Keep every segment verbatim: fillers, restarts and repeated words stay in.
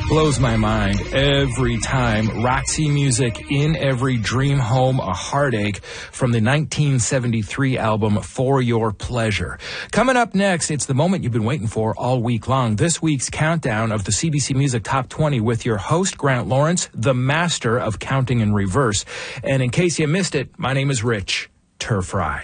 Blows my mind every time. Roxy Music, In Every Dream Home, A Heartache, from the nineteen seventy-three album For Your Pleasure. Coming up next, it's the moment you've been waiting for all week long. This week's countdown of the C B C Music Top twenty with your host, Grant Lawrence, the master of counting in reverse. And in case you missed it, my name is Rich Turfry.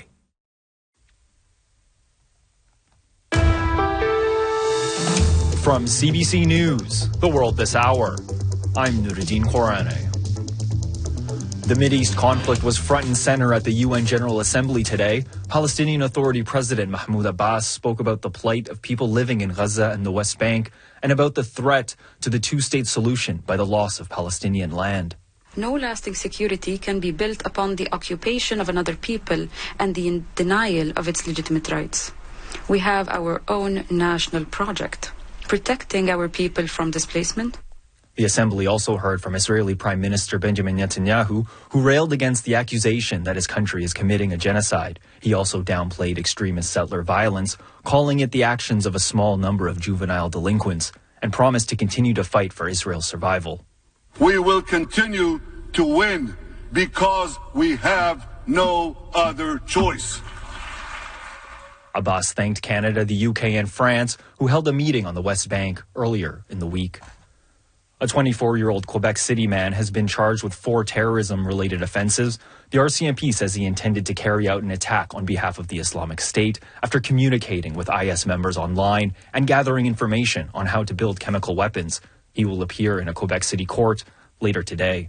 From C B C News, The World This Hour, I'm Nuruddin Khorane. The Mideast conflict was front and center at the U N General Assembly today. Palestinian Authority President Mahmoud Abbas spoke about the plight of people living in Gaza and the West Bank and about the threat to the two-state solution by the loss of Palestinian land. No lasting security can be built upon the occupation of another people and the denial of its legitimate rights. We have our own national project, protecting our people from displacement. The assembly also heard from Israeli Prime Minister Benjamin Netanyahu, who railed against the accusation that his country is committing a genocide. He also downplayed extremist settler violence, calling it the actions of a small number of juvenile delinquents, and promised to continue to fight for Israel's survival. We will continue to win because we have no other choice. Abbas thanked Canada, the U K, and France, who held a meeting on the West Bank earlier in the week. A twenty-four-year-old Quebec City man has been charged with four terrorism-related offenses. The R C M P says he intended to carry out an attack on behalf of the Islamic State after communicating with I S members online and gathering information on how to build chemical weapons. He will appear in a Quebec City court later today.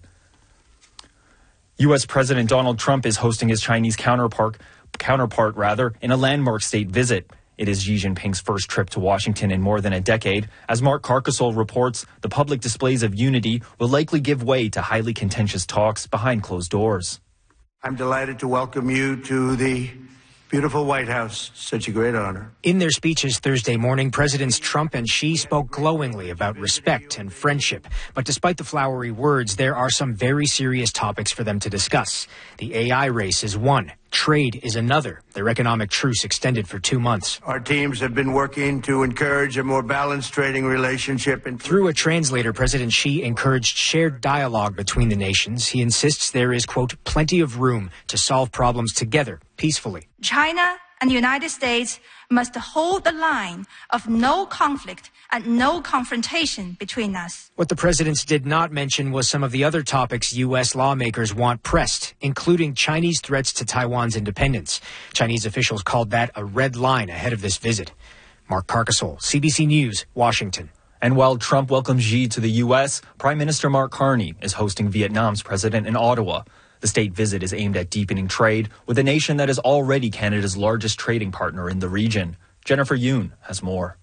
U S President Donald Trump is hosting his Chinese counterpart, counterpart rather, in a landmark state visit. It is Xi Jinping's first trip to Washington in more than a decade. As Mark Carcasole reports, the public displays of unity will likely give way to highly contentious talks behind closed doors. I'm delighted to welcome you to the beautiful White House. Such a great honor. In their speeches Thursday morning, Presidents Trump and Xi spoke glowingly about respect and friendship. But despite the flowery words, there are some very serious topics for them to discuss. The A I race is one. Trade is another. Their economic truce extended for two months. Our teams have been working to encourage a more balanced trading relationship. And through a translator, President Xi encouraged shared dialogue between the nations. He insists there is, quote, plenty of room to solve problems together, peacefully. China and the United States must hold the line of no conflict and no confrontation between us. What the presidents did not mention was some of the other topics U S lawmakers want pressed, including Chinese threats to Taiwan's independence. Chinese officials called that a red line ahead of this visit. Mark Carcasole, C B C News, Washington. And while Trump welcomes Xi to the U S, Prime Minister Mark Carney is hosting Vietnam's president in Ottawa. The state visit is aimed at deepening trade with a nation that is already Canada's largest trading partner in the region. Jennifer Yoon has more.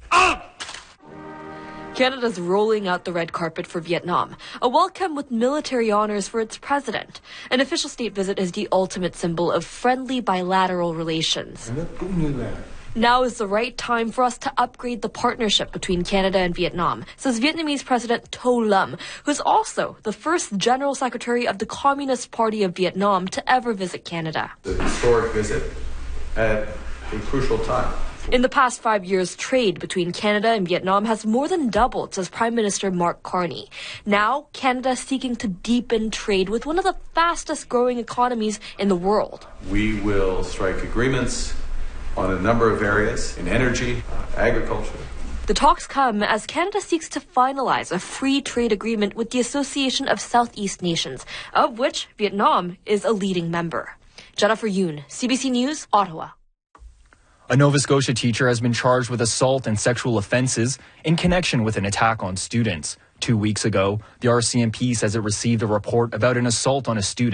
Canada's rolling out the red carpet for Vietnam, a welcome with military honors for its president. An official state visit is the ultimate symbol of friendly bilateral relations. Now is the right time for us to upgrade the partnership between Canada and Vietnam, says Vietnamese President To Lam, who is also the first General Secretary of the Communist Party of Vietnam to ever visit Canada. It's a historic visit at a crucial time. In the past five years, trade between Canada and Vietnam has more than doubled, says Prime Minister Mark Carney. Now, Canada is seeking to deepen trade with one of the fastest growing economies in the world. We will strike agreements on a number of areas in energy, agriculture. The talks come as Canada seeks to finalize a free trade agreement with the Association of Southeast Nations, of which Vietnam is a leading member. Jennifer Yoon, C B C News, Ottawa. A Nova Scotia teacher has been charged with assault and sexual offenses in connection with an attack on students. Two weeks ago, the R C M P says it received a report about an assault on a student.